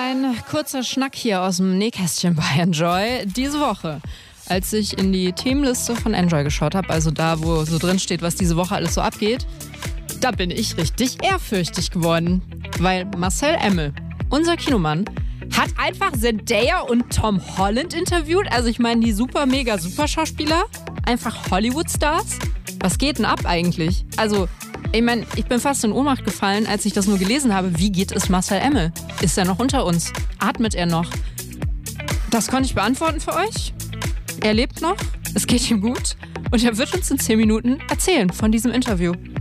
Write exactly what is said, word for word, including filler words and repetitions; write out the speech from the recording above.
Ein kurzer Schnack hier aus dem Nähkästchen bei Enjoy. Diese Woche, als ich in die Themenliste von Enjoy geschaut habe, also da, wo so drin steht, was diese Woche alles so abgeht, da bin ich richtig ehrfürchtig geworden. Weil Marcel Emmel, unser Kinomann, hat einfach Zendaya und Tom Holland interviewt. Also ich meine, die super, mega, super Schauspieler. Einfach Hollywood-Stars. Was geht denn ab eigentlich? Also, ich meine, ich bin fast in Ohnmacht gefallen, als ich das nur gelesen habe. Wie geht es Marcel Emmel? Ist er noch unter uns? Atmet er noch? Das konnte ich beantworten für euch. Er lebt noch, es geht ihm gut und er wird uns in zehn Minuten erzählen von diesem Interview.